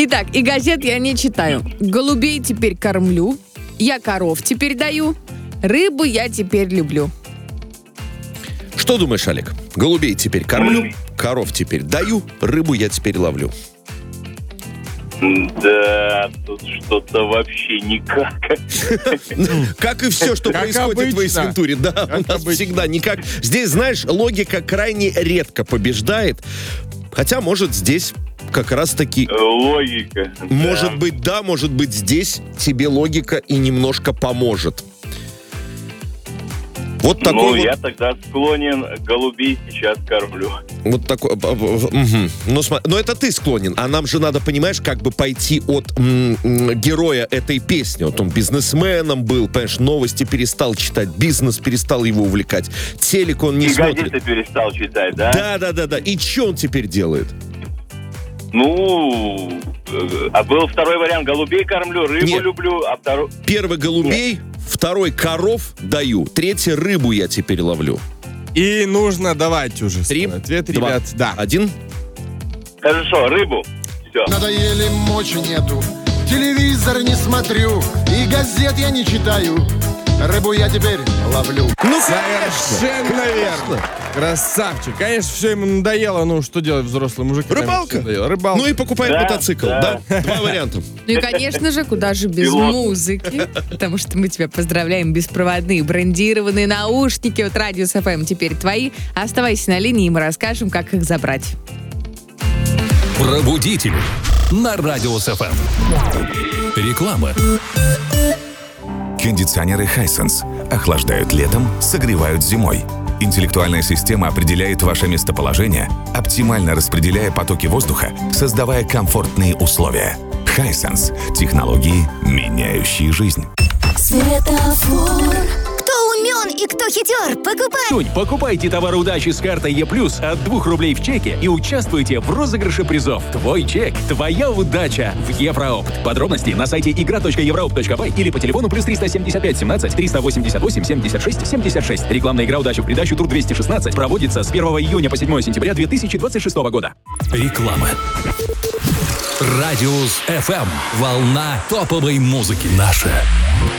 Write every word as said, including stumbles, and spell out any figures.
Итак, и газет я не читаю. Голубей теперь кормлю. Я коров теперь даю. Рыбу я теперь люблю. Что думаешь, Олег? Голубей теперь кормлю, коров теперь даю, рыбу я теперь ловлю. Да, тут что-то вообще никак. Как и все, что Как происходит в обычно. Эйс-Вентуре. Да, Как у нас обычно. всегда никак. Здесь, знаешь, логика крайне редко побеждает. Хотя, может, здесь как раз-таки... Логика. Может да. быть, да, может быть, здесь тебе логика и немножко поможет. Вот такой Ну, вот... я тогда склонен голубей сейчас кормлю. Вот такой... Угу. Ну, сма- но это ты склонен. А нам же надо, понимаешь, как бы пойти от м- м- героя этой песни. Вот он бизнесменом был, понимаешь, новости перестал читать, бизнес перестал его увлекать, телек он не И смотрит. газеты перестал читать, да? Да-да-да-да. И что он теперь делает? Ну, э, а был второй вариант. Голубей кормлю, рыбу Нет. люблю, а второй... Первый голубей, второй коров даю, третий рыбу я теперь ловлю. И нужно давать уже Три, свой ответ, два, ребят. Да. один. Хорошо, рыбу. Все. Надоели, мочи нету, телевизор не смотрю, и газет я не читаю, рыбу я теперь ловлю. Ну, Совершенно верно. Красавчик. Конечно, все ему надоело. Ну, что делать взрослый мужик? Рыбалка. Рыбалка. Ну и покупает Да, мотоцикл, да? да. Два варианта. Ну и, конечно же, куда же без Пилот. музыки. Потому что мы тебя поздравляем. Беспроводные брендированные наушники от Радиус эф эм теперь твои. Оставайся на линии, и мы расскажем, как их забрать. Пробудитель на Радиус эф эм. Реклама. Кондиционеры Hisense охлаждают летом, согревают зимой. Интеллектуальная система определяет ваше местоположение, оптимально распределяя потоки воздуха, создавая комфортные условия. Hisense – технологии, меняющие жизнь. Светофор. Кто умен и кто хитер, покупай. Покупайте товары удачи с картой Е+, от двух рублей в чеке и участвуйте в розыгрыше призов. Твой чек, твоя удача в Евроопт. Подробности на сайте игра точка евроопт точка бай или по телефону плюс триста семьдесят пять семнадцать триста восемьдесят восемь семьдесят шесть семьдесят шесть. Рекламная игра «Удача в придачу» тур двести шестнадцать проводится с первого июня по седьмое сентября две тысячи двадцать шестого года. Реклама. Радиус эф эм. Волна топовой музыки. Наша.